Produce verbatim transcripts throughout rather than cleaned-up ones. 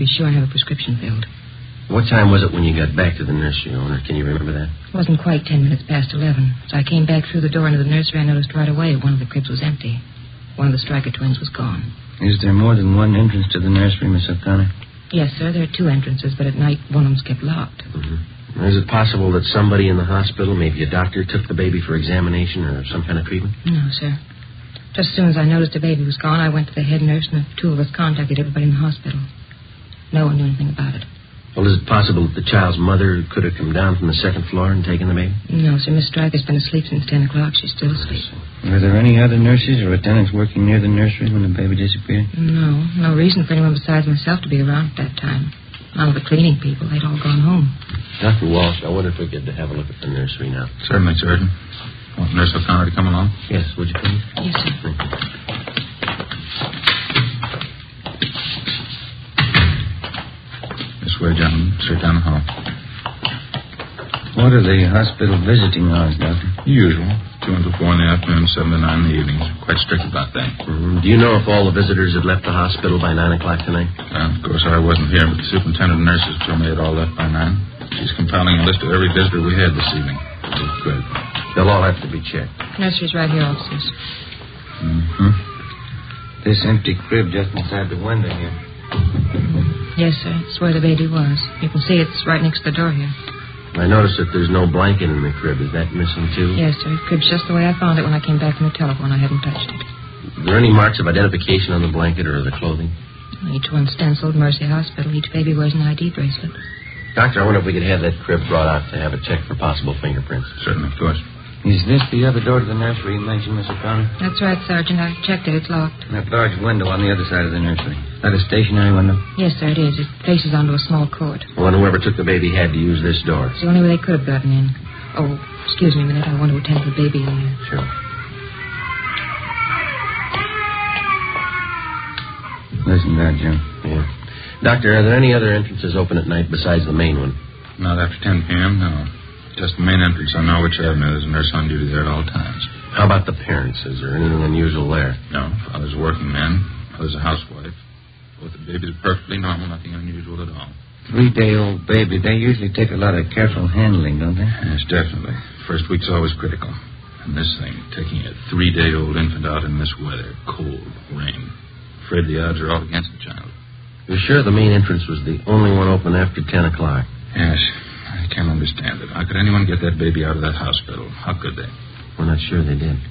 be sure and have a prescription filled. What time was it when you got back to the nursery, owner? Can you remember that? It wasn't quite ten minutes past eleven. As I came back through the door into the nursery, I noticed right away one of the cribs was empty. One of the Stryker twins was gone. Is there more than one entrance to the nursery, Miss O'Connor? Yes, sir. There are two entrances, but at night one of them's kept locked. Mm-hmm. Is it possible that somebody in the hospital, maybe a doctor, took the baby for examination or some kind of treatment? No, sir. Just as soon as I noticed the baby was gone, I went to the head nurse, and the two of us contacted everybody in the hospital. No one knew anything about it. Well, is it possible that the child's mother could have come down from the second floor and taken the baby? No, sir. Miss Stryker's been asleep since ten o'clock. She's still asleep. Were there any other nurses or attendants working near the nursery when the baby disappeared? No. No reason for anyone besides myself to be around at that time. None of the cleaning people. They'd all gone home. Doctor Walsh, I wonder if we could have a look at the nursery now. Certainly, Sergeant. Want Nurse O'Connor to come along? Yes, would you please? Yes, sir. Thank you. This way, gentlemen. Straight down the hall. What are the hospital visiting hours, Doctor? Usual. Two until four in the afternoon, seven to nine in the evenings. Quite strict about that. Mm-hmm. Do you know if all the visitors had left the hospital by nine o'clock tonight? Well, of course, I wasn't here, but the superintendent of nurses told me it all left by nine. She's compiling a list of every visitor we had this evening. Good. They'll all have to be checked. Nursery's right here, officers. Mm-hmm. This empty crib just inside the window here. Yes, sir. It's where the baby was. You can see it's right next to the door here. I noticed that there's no blanket in the crib. Is that missing, too? Yes, sir. The crib's just the way I found it when I came back from the telephone. I hadn't touched it. Are there any marks of identification on the blanket or the clothing? Each one stenciled Mercy Hospital. Each baby wears an I D bracelet. Doctor, I wonder if we could have that crib brought out to have it checked for possible fingerprints. Certainly, of course. Is this the other door to the nursery you mentioned, Miss O'Connor? That's right, Sergeant. I checked it. It's locked. And that large window on the other side of the nursery. Is that a stationary window? Yes, sir, it is. It faces onto a small court. Well, then whoever took the baby had to use this door. It's the only way they could have gotten in. Oh, excuse me a minute. I want to attend to the baby in there. Sure. Listen to that, Jim. Yeah. Doctor, are there any other entrances open at night besides the main one? Not after ten p.m., no. Just the main entrance on Norwich Avenue. There's a nurse on duty there at all times. How about the parents? Is there anything unusual there? No. Father's a working man. Mother's a housewife. Both the babies are perfectly normal. Nothing unusual at all. Three-day-old baby. They usually take a lot of careful handling, don't they? Yes, definitely. First week's always critical. And this thing, taking a three-day-old infant out in this weather, cold, rain. Afraid the odds are all against the child. You're sure the main entrance was the only one open after ten o'clock? Yes. I can't understand it. How could anyone get that baby out of that hospital? How could they? We're not sure they did.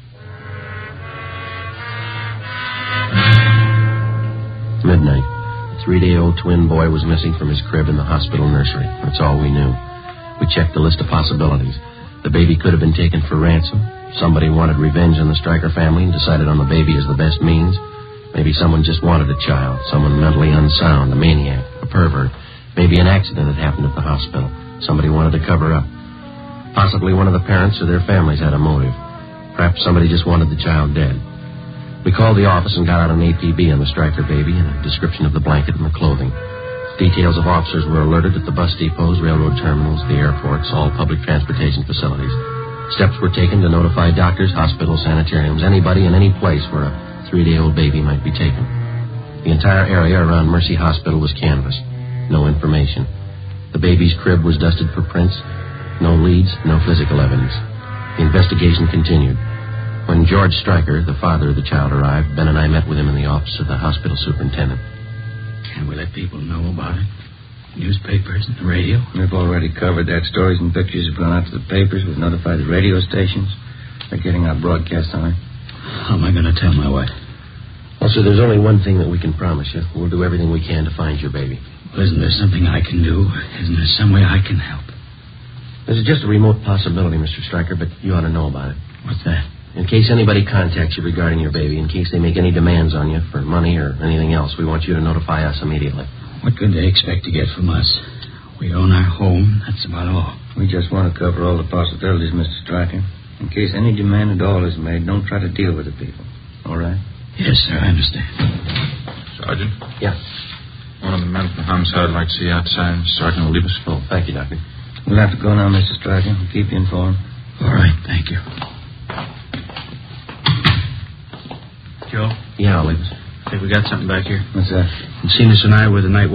Midnight. A three-day-old twin boy was missing from his crib in the hospital nursery. That's all we knew. We checked the list of possibilities. The baby could have been taken for ransom. Somebody wanted revenge on the Stryker family and decided on the baby as the best means. Maybe someone just wanted a child, someone mentally unsound, a maniac, a pervert. Maybe an accident had happened at the hospital. Somebody wanted to cover up. Possibly one of the parents or their families had a motive. Perhaps somebody just wanted the child dead. We called the office and got out an A P B on the Stryker baby and a description of the blanket and the clothing. Details of officers were alerted at the bus depots, railroad terminals, the airports, all public transportation facilities. Steps were taken to notify doctors, hospitals, sanitariums, anybody in any place where a three-day-old baby might be taken. The entire area around Mercy Hospital was canvassed. No information. The baby's crib was dusted for prints. No leads, no physical evidence. The investigation continued. When George Stryker, the father of the child, arrived, Ben and I met with him in the office of the hospital superintendent. Can we let people know about it? Newspapers and the radio? We've already covered that. Stories and pictures have gone out to the papers. We've notified the radio stations. They're getting our broadcast on it. How am I going to tell my wife? Well, sir, there's only one thing that we can promise you. We'll do everything we can to find your baby. Well, isn't there something I can do? Isn't there some way I can help? This is just a remote possibility, Mister Stryker, but you ought to know about it. What's that? In case anybody contacts you regarding your baby, in case they make any demands on you for money or anything else, we want you to notify us immediately. What could they expect to get from us? We own our home. That's about all. We just want to cover all the possibilities, Mister Stryker. In case any demand at all is made, don't try to deal with the people. All right? Yes, sir, I understand. Sergeant? Yeah. One of the men from the homicide would like to see you outside. Sergeant will leave us. Oh, thank you, Doctor. We'll have to go now, Mister Stryker. We'll keep you informed. All right, thank you. Joe? Yeah, I'll leave us. Hey, we got something back here. What's that? Encinas and I were the night